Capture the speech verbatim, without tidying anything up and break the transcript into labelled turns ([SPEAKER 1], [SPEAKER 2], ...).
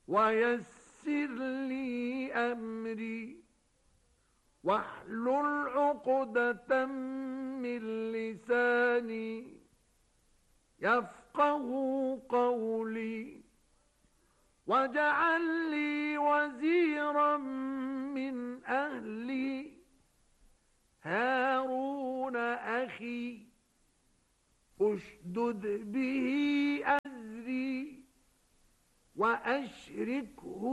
[SPEAKER 1] ويسر لي أمري واحلل عقدة من لساني يفقه قولي واجعل لي وزيرا من أهلي هارون أخي اشدد به أزري وأشركه